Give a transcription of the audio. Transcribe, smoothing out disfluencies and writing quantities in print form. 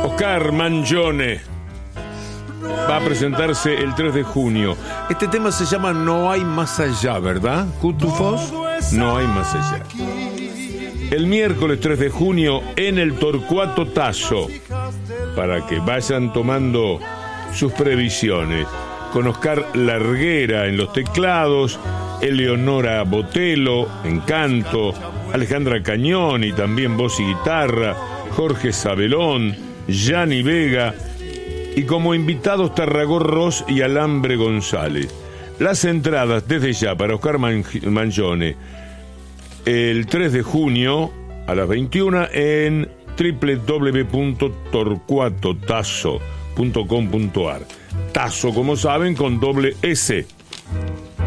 Oscar Mangione va a presentarse el 3 de junio. Este tema se llama No hay más allá, ¿verdad? Cutufos, No hay más allá. El miércoles 3 de junio en el Torcuato Tasso, para que vayan tomando sus previsiones, con Oscar Larguera en los teclados, Eleonora Botello en canto, Alejandra Cañoni también voz y guitarra, Jorge Sabelón, Gianni Vega y como invitados Tarragó Ross y Alambre González. Las entradas desde ya para Oscar Mangione el 3 de junio a las 21 en www.torcuatotasso.com.ar. Tasso, como saben, con doble S.